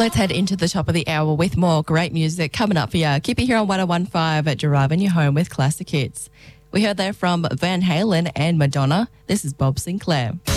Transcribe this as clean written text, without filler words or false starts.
Let's head into the top of the hour with more great music coming up for you. Keep it here on 101.5 at Driving You Home with Classic Hits. We heard there from Van Halen and Madonna. This is Bob Sinclair.